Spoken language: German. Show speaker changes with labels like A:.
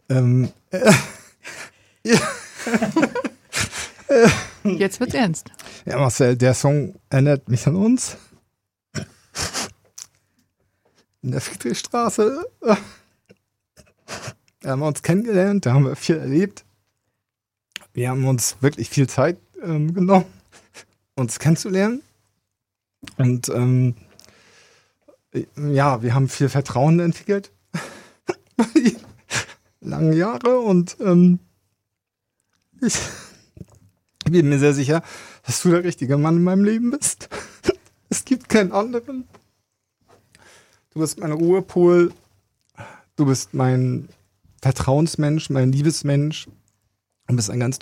A: Ja.
B: Jetzt wird's ernst.
A: Ja, Marcel, der Song erinnert mich an uns. In der Friedrichstraße. Da haben wir uns kennengelernt, da haben wir viel erlebt. Wir haben uns wirklich viel Zeit genommen, uns kennenzulernen. Und ja, wir haben viel Vertrauen entwickelt. Lange Jahre und ich bin mir sehr sicher, dass du der richtige Mann in meinem Leben bist. Es gibt keinen anderen. Du bist mein Ruhepol. Du bist mein Vertrauensmensch, mein Liebesmensch. Du bist ein ganz